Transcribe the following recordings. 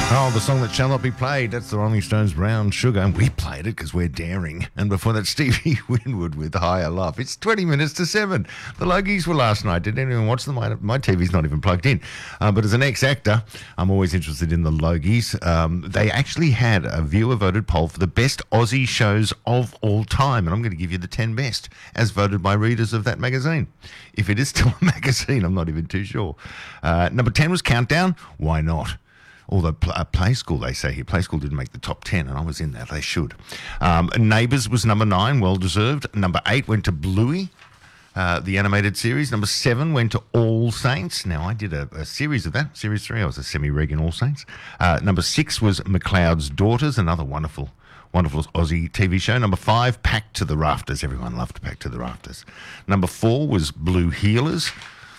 Oh, the song that shall not be played. That's the Rolling Stones' Brown Sugar. And we played it because we're daring. And before that, Stevie Winwood with Higher Love. It's 20 minutes to 7. The Logies were last night. Did anyone watch them? My TV's not even plugged in. But as an ex-actor, I'm always interested in the Logies. They actually had a viewer-voted poll for the best Aussie shows of all time. And I'm going to give you the 10 best, as voted by readers of that magazine. If it is still a magazine, I'm not even too sure. Number 10 was Countdown. Why not? Although Play School, they say here. Play School didn't make the top 10, and I was in that. They should. Neighbours was number 9, well-deserved. Number 8 went to Bluey, the animated series. Number 7 went to All Saints. Now, I did a series of that. Series 3, I was a semi-reg in All Saints. Number 6 was McLeod's Daughters, another wonderful Aussie TV show. Number 5, Packed to the Rafters. Everyone loved Packed to the Rafters. Number 4 was Blue Heelers.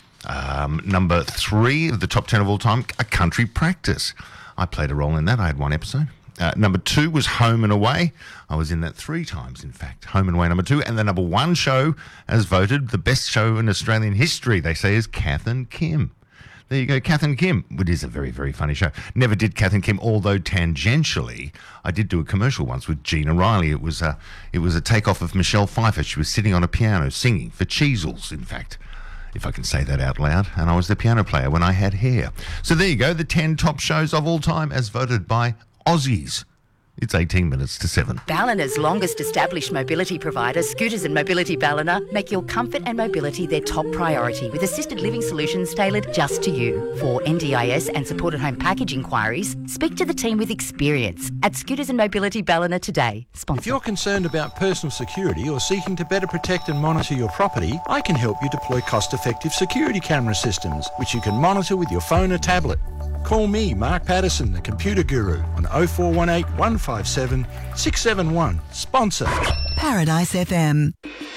Number 3 of the top 10 of all time, A Country Practice. I played a role in that. I had one episode. Number 2 was Home and Away. I was in that 3 times, in fact. Home and Away, number 2. And the number 1 show, as voted, the best show in Australian history, they say, is Kath and Kim. There you go, Kath and Kim. It is a very, very funny show. Never did Kath and Kim, although tangentially, I did do a commercial once with Gina Riley. It was a takeoff of Michelle Pfeiffer. She was sitting on a piano singing for Cheezels, in fact, if I can say that out loud, and I was the piano player when I had hair. So there you go, the 10 top shows of all time as voted by Aussies. It's 18 minutes to 7. Ballina's longest established mobility provider, Scooters and Mobility Ballina, make your comfort and mobility their top priority with assisted living solutions tailored just to you. For NDIS and supported home package inquiries, speak to the team with experience at Scooters and Mobility Ballina today. Sponsor. If you're concerned about personal security or seeking to better protect and monitor your property, I can help you deploy cost-effective security camera systems, which you can monitor with your phone or tablet. Call me, Mark Patterson, the computer guru, on 0418 157 671. Sponsor. Paradise FM.